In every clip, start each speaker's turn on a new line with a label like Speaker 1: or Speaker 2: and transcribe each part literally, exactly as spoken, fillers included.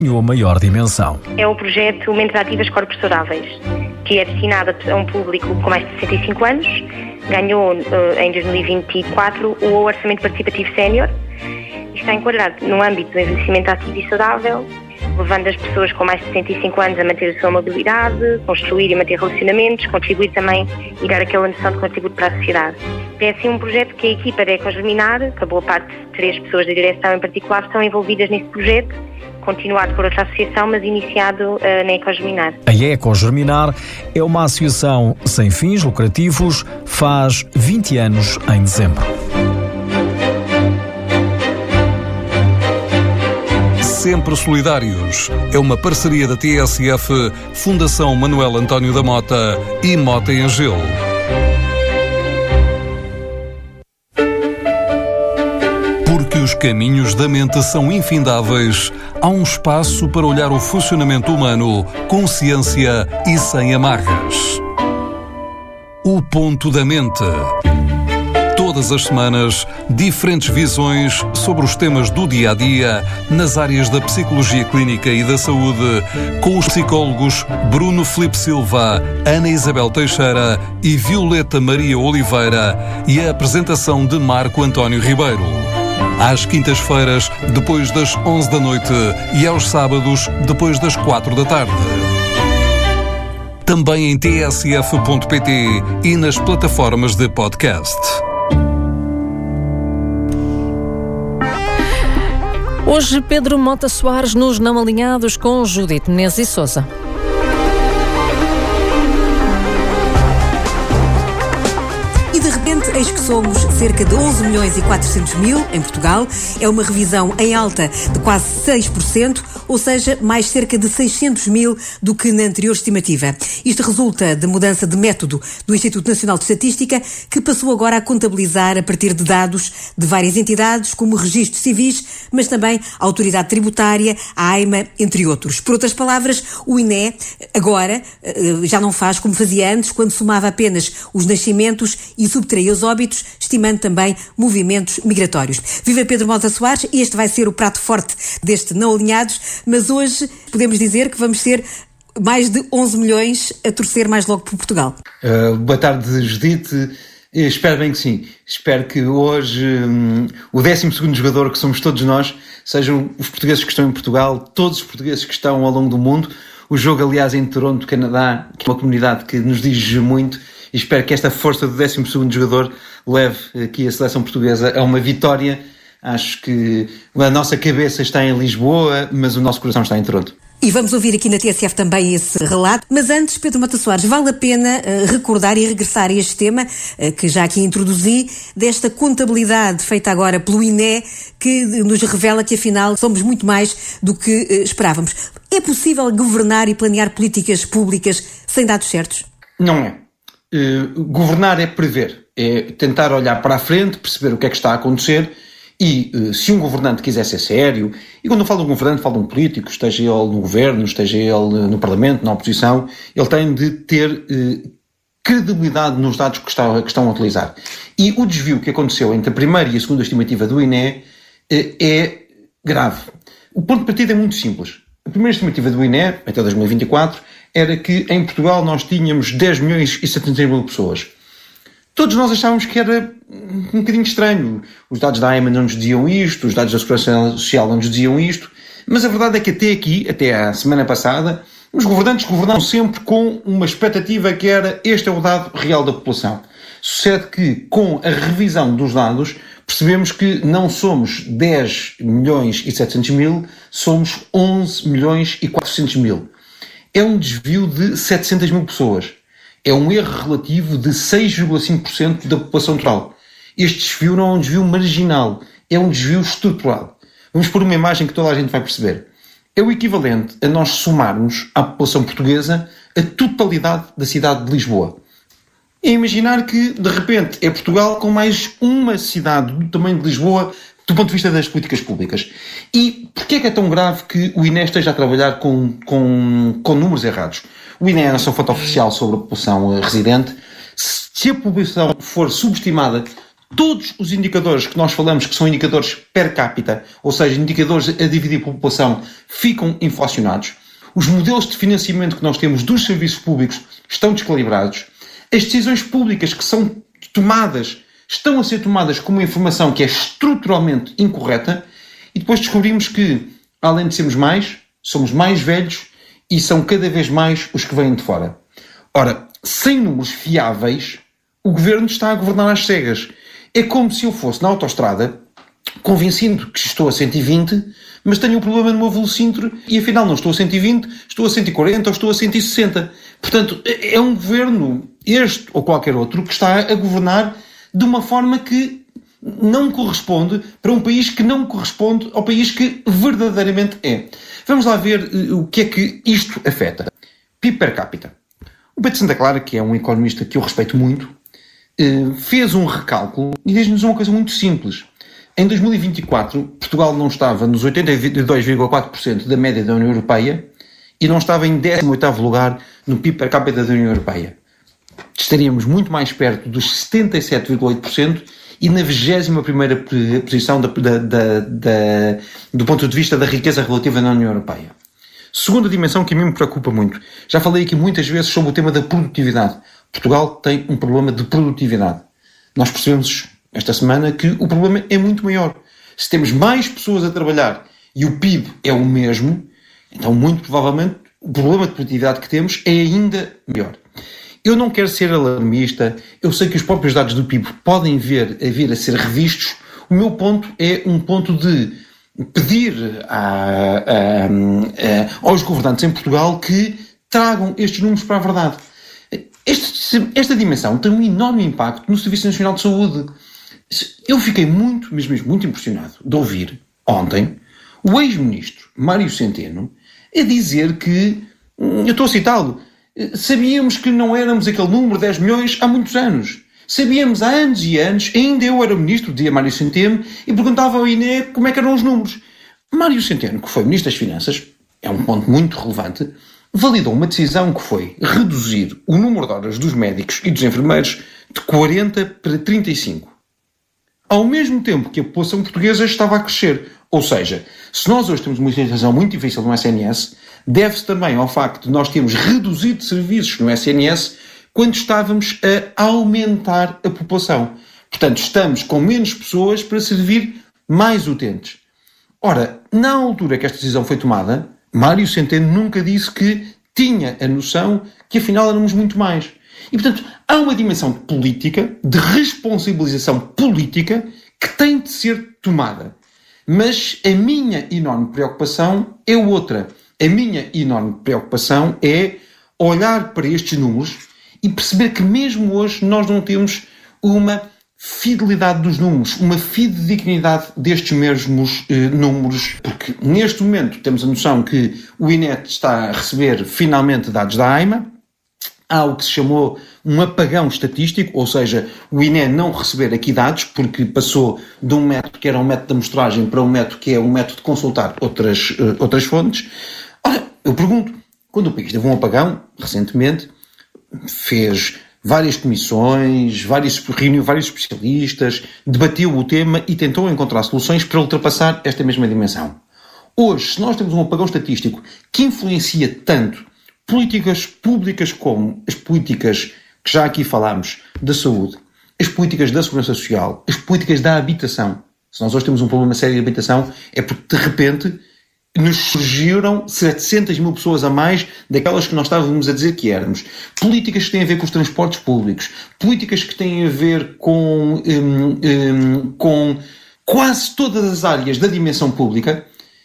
Speaker 1: ganhou maior dimensão.
Speaker 2: É o projeto Mentes Ativas Corpos Saudáveis, que é destinado a um público com mais de sessenta e cinco anos, ganhou em dois mil e vinte e quatro o Orçamento Participativo Sénior e está enquadrado no âmbito do envelhecimento ativo e saudável, levando as pessoas com mais de sessenta e cinco anos a manter a sua mobilidade, construir e manter relacionamentos, contribuir também e dar aquela noção de contributo para a sociedade. É assim um projeto que a equipa da Ecogerminar, que a boa parte de três pessoas da direção em particular estão envolvidas nesse projeto, continuado por outra associação, mas iniciado uh, na Ecogerminar.
Speaker 1: A Ecogerminar é uma associação sem fins lucrativos, faz vinte anos em dezembro.
Speaker 3: Sempre Solidários é uma parceria da T S F, Fundação Manuel António da Mota e Mota em Gelo. Porque os caminhos da mente são infindáveis, há um espaço para olhar o funcionamento humano com ciência e sem amarras. O Ponto da Mente. Todas as semanas, diferentes visões sobre os temas do dia-a-dia nas áreas da psicologia clínica e da saúde, com os psicólogos Bruno Filipe Silva, Ana Isabel Teixeira e Violeta Maria Oliveira e a apresentação de Marco António Ribeiro. Às quintas-feiras, depois das onze da noite e aos sábados, depois das quatro da tarde. Também em t s f ponto p t e nas plataformas de podcast.
Speaker 4: Hoje, Pedro Mota Soares nos Não Alinhados com Judite Menezes e Sousa.
Speaker 5: E de repente, eis que somos cerca de onze milhões e quatrocentos mil em Portugal. É uma revisão em alta de quase seis por cento, ou seja, mais cerca de seiscentos mil do que na anterior estimativa. Isto resulta de mudança de método do Instituto Nacional de Estatística, que passou agora a contabilizar a partir de dados de várias entidades, como registros civis, mas também a Autoridade Tributária, a AIMA, entre outros. Por outras palavras, o I N E agora já não faz como fazia antes, quando somava apenas os nascimentos e subtraía os óbitos, estimando também movimentos migratórios. Viva Pedro Mota Soares, este vai ser o prato forte deste Não Alinhados, mas hoje podemos dizer que vamos ser mais de onze milhões a torcer mais logo por Portugal.
Speaker 6: Uh, boa tarde, Judite. Espero bem que sim. Espero que hoje um, o décimo segundo jogador, que somos todos nós, sejam os portugueses que estão em Portugal, todos os portugueses que estão ao longo do mundo. O jogo, aliás, em Toronto, Canadá, que é uma comunidade que nos diz muito, e espero que esta força do décimo segundo jogador leve aqui a seleção portuguesa a uma vitória. Acho que a nossa cabeça está em Lisboa, mas o nosso coração está em Toronto.
Speaker 5: E vamos ouvir aqui na T S F também esse relato. Mas antes, Pedro Mota Soares, vale a pena uh, recordar e regressar a este tema, uh, que já aqui introduzi, desta contabilidade feita agora pelo I N E, que nos revela que afinal somos muito mais do que uh, esperávamos. É possível governar e planear políticas públicas sem dados certos?
Speaker 6: Não é. Uh, governar é prever, é tentar olhar para a frente, perceber o que é que está a acontecer. E uh, se um governante quiser ser sério, e quando eu falo de um governante, falo de um político, esteja ele no governo, esteja ele no Parlamento, na oposição, ele tem de ter uh, credibilidade nos dados que, está, que estão a utilizar. E o desvio que aconteceu entre a primeira e a segunda estimativa do I N E uh, é grave. O ponto de partida é muito simples. A primeira estimativa do I N E, até dois mil e vinte e quatro, era que em Portugal nós tínhamos dez milhões e setenta mil pessoas. Todos nós achávamos que era um bocadinho estranho. Os dados da AIMA não nos diziam isto, os dados da Segurança Social não nos diziam isto, mas a verdade é que até aqui, até a semana passada, os governantes governaram sempre com uma expectativa que era este é o dado real da população. Sucede que, com a revisão dos dados, percebemos que não somos dez milhões e setecentos mil, somos onze milhões e quatrocentos mil. É um desvio de setecentas mil pessoas. É um erro relativo de seis vírgula cinco por cento da população total. Este desvio não é um desvio marginal, é um desvio estrutural. Vamos pôr uma imagem que toda a gente vai perceber. É o equivalente a nós somarmos à população portuguesa a totalidade da cidade de Lisboa. É imaginar que, de repente, é Portugal com mais uma cidade do tamanho de Lisboa do ponto de vista das políticas públicas. E porquê é que é tão grave que o I N E esteja a trabalhar com, com, com números errados? O I N E é a nossa fonte oficial sobre a população residente. Se a população for subestimada Todos os indicadores que nós falamos que são indicadores per capita, ou seja, indicadores a dividir a população, ficam inflacionados. Os modelos de financiamento que nós temos dos serviços públicos estão descalibrados. As decisões públicas que são tomadas estão a ser tomadas com uma informação que é estruturalmente incorreta. E depois descobrimos que, além de sermos mais, somos mais velhos e são cada vez mais os que vêm de fora. Ora, sem números fiáveis, o governo está a governar às cegas. É como se eu fosse na autoestrada, convencido que estou a cento e vinte, mas tenho um problema no meu velocímetro e afinal não estou a cento e vinte, estou a cento e quarenta ou estou a cento e sessenta. Portanto, é um governo, este ou qualquer outro, que está a governar de uma forma que não corresponde para um país que não corresponde ao país que verdadeiramente é. Vamos lá ver o que é que isto afeta. P I B per capita. O Pedro Santa Clara, que é um economista que eu respeito muito, fez um recálculo e diz-nos uma coisa muito simples. Em dois mil e vinte e quatro, Portugal não estava nos oitenta e dois vírgula quatro por cento da média da União Europeia e não estava em décimo oitavo lugar no P I B per capita da União Europeia. Estaríamos muito mais perto dos setenta e sete vírgula oito por cento e na vigésima primeira posição da, da, da, da, do ponto de vista da riqueza relativa na União Europeia. Segunda dimensão que a mim me preocupa muito. Já falei aqui muitas vezes sobre o tema da produtividade. Portugal tem um problema de produtividade. Nós percebemos esta semana que o problema é muito maior. Se temos mais pessoas a trabalhar e o P I B é o mesmo, então muito provavelmente o problema de produtividade que temos é ainda maior. Eu não quero ser alarmista, eu sei que os próprios dados do P I B podem vir a, vir a ser revistos. O meu ponto é um ponto de pedir a, a, a, aos governantes em Portugal que tragam estes números para a verdade. Este, esta dimensão tem um enorme impacto no Serviço Nacional de Saúde. Eu fiquei muito, mesmo muito impressionado de ouvir ontem o ex-ministro Mário Centeno a dizer que, eu estou a citá-lo, sabíamos que não éramos aquele número de dez milhões há muitos anos. Sabíamos há anos e anos, ainda eu era ministro, dizia Mário Centeno, e perguntava ao I N E como é que eram os números. Mário Centeno, que foi ministro das Finanças, é um ponto muito relevante, validou uma decisão que foi reduzir o número de horas dos médicos e dos enfermeiros de quarenta para trinta e cinco. Ao mesmo tempo que a população portuguesa estava a crescer. Ou seja, se nós hoje temos uma situação muito difícil no S N S, deve-se também ao facto de nós termos reduzido serviços no S N S quando estávamos a aumentar a população. Portanto, estamos com menos pessoas para servir mais utentes. Ora, na altura que esta decisão foi tomada, Mário Centeno nunca disse que tinha a noção que afinal éramos muito mais. E, portanto, há uma dimensão política, de responsabilização política, que tem de ser tomada. Mas a minha enorme preocupação é outra. A minha enorme preocupação é olhar para estes números e perceber que mesmo hoje nós não temos uma fidelidade dos números, uma fidedignidade destes mesmos eh, números, porque neste momento temos a noção que o I N E está a receber finalmente dados da AIMA, há o que se chamou um apagão estatístico, ou seja, o I N E não receber aqui dados, porque passou de um método que era um método de amostragem para um método que é um método de consultar outras, uh, outras fontes. Ora, eu pergunto, quando o país teve um apagão, recentemente, fez várias comissões, vários, reuniu vários especialistas, debateu o tema e tentou encontrar soluções para ultrapassar esta mesma dimensão. Hoje, se nós temos um apagão estatístico que influencia tanto políticas públicas como as políticas que já aqui falámos da saúde, as políticas da segurança social, as políticas da habitação. Se nós hoje temos um problema sério de habitação, é porque, de repente, nos surgiram setecentas mil pessoas a mais daquelas que nós estávamos a dizer que éramos. Políticas que têm a ver com os transportes públicos, políticas que têm a ver com, hum, hum, com quase todas as áreas da dimensão pública.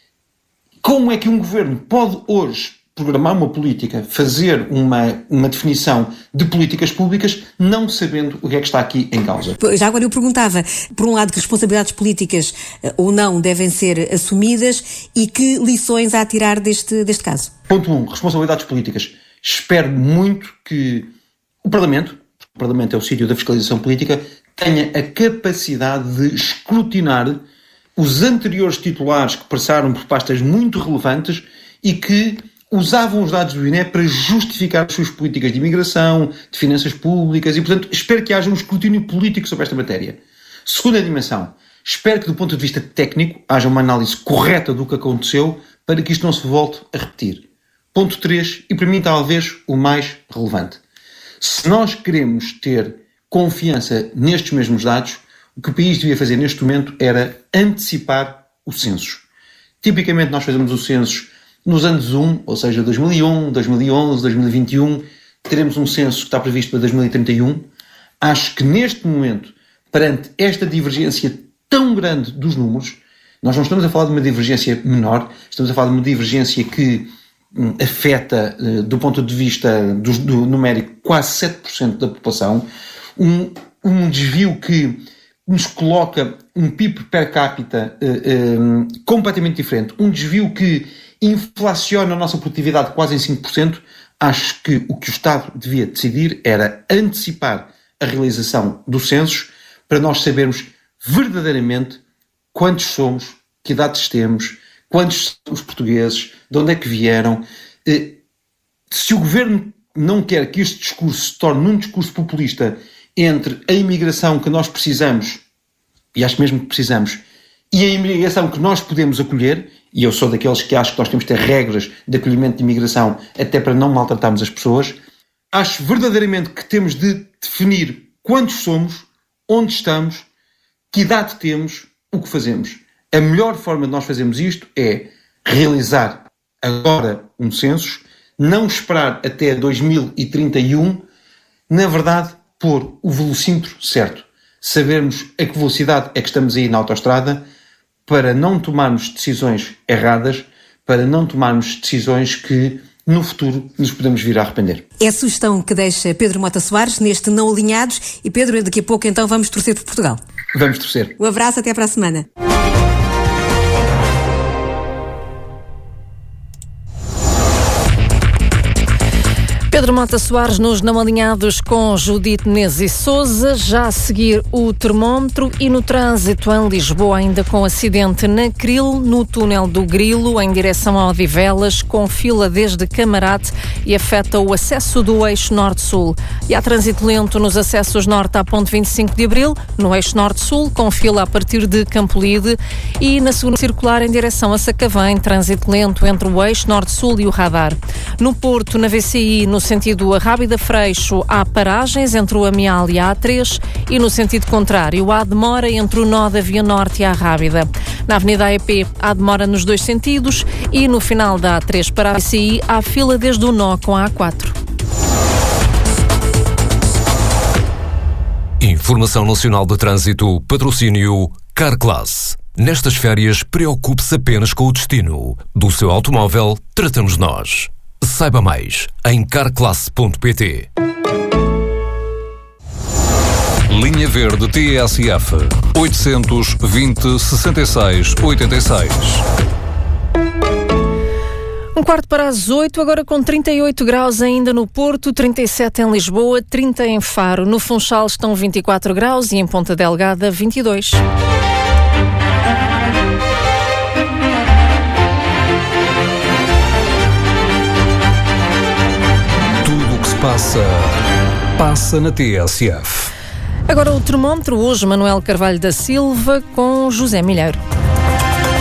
Speaker 6: Como é que um governo pode hoje programar uma política, fazer uma, uma definição de políticas públicas, não sabendo o que é que está aqui em causa?
Speaker 5: Já agora eu perguntava, por um lado, que responsabilidades políticas ou não devem ser assumidas e que lições há a tirar deste, deste caso?
Speaker 6: Ponto um, responsabilidades políticas. Espero muito que o Parlamento, o Parlamento é o sítio da fiscalização política, tenha a capacidade de escrutinar os anteriores titulares que passaram por pastas muito relevantes e que usavam os dados do I N E para justificar as suas políticas de imigração, de finanças públicas e, portanto, espero que haja um escrutínio político sobre esta matéria. Segunda dimensão, espero que do ponto de vista técnico haja uma análise correta do que aconteceu para que isto não se volte a repetir. Ponto três, e para mim talvez o mais relevante. Se nós queremos ter confiança nestes mesmos dados, o que o país devia fazer neste momento era antecipar o censo. Tipicamente nós fazemos o censo nos anos um, ou seja, dois mil e um, dois mil e onze, dois mil e vinte e um, teremos um censo que está previsto para dois mil e trinta e um. Acho que neste momento, perante esta divergência tão grande dos números, nós não estamos a falar de uma divergência menor, estamos a falar de uma divergência que hum, afeta, uh, do ponto de vista do, do numérico, quase sete por cento da população, um, um desvio que nos coloca um P I B per capita uh, um, completamente diferente, um desvio que inflaciona a nossa produtividade quase em cinco por cento. Acho que o que o Estado devia decidir era antecipar a realização do censo para nós sabermos verdadeiramente quantos somos, que idades temos, quantos são os portugueses, de onde é que vieram. Se o Governo não quer que este discurso se torne um discurso populista entre a imigração que nós precisamos, e acho mesmo que precisamos, e a imigração que nós podemos acolher, e eu sou daqueles que acho que nós temos que ter regras de acolhimento de imigração até para não maltratarmos as pessoas, acho verdadeiramente que temos de definir quantos somos, onde estamos, que idade temos, o que fazemos. A melhor forma de nós fazermos isto é realizar agora um censo, não esperar até dois mil e trinta e um, na verdade, pôr o velocímetro certo. Sabermos a que velocidade é que estamos aí na autoestrada, para não tomarmos decisões erradas, para não tomarmos decisões que no futuro nos podemos vir a arrepender.
Speaker 5: É a sugestão que deixa Pedro Mota Soares neste Não Alinhados. E Pedro, daqui a pouco então vamos torcer por Portugal.
Speaker 6: Vamos torcer.
Speaker 5: Um abraço, até para a semana.
Speaker 4: Pedro Mota Soares nos Não Alinhados com Judite Menezes e Sousa. Já a seguir o termómetro e no trânsito em Lisboa, ainda com acidente na Cril, no túnel do Grilo, em direção a Odivelas, com fila desde Camarate e afeta o acesso do eixo norte-sul. E há trânsito lento nos acessos norte à ponte vinte e cinco de Abril, no eixo norte-sul, com fila a partir de Campolide, e na segunda circular em direção a Sacavém, trânsito lento entre o eixo norte-sul e o radar. No Porto, na V C I, no sentido Arrábida-Freixo, há paragens entre o Amial e a A três e no sentido contrário há demora entre o nó da Via Norte e a Arrábida. Na Avenida A E P há demora nos dois sentidos e no final da A três para a V C I há fila desde o nó com a A quatro.
Speaker 3: Informação Nacional de Trânsito, patrocínio Carclass. Nestas férias, preocupe-se apenas com o destino. Do seu automóvel, tratamos nós. Saiba mais em carclass ponto pt. Linha Verde T S F oitocentos e vinte, sessenta e seis, oitenta e seis.
Speaker 4: Um quarto para as oito, agora com trinta e oito graus ainda no Porto, trinta e sete em Lisboa, trinta em Faro. No Funchal estão vinte e quatro graus e em Ponta Delgada vinte e dois.
Speaker 3: Passa, passa na T S F.
Speaker 4: Agora o termómetro, hoje Manuel Carvalho da Silva com José Milheiro.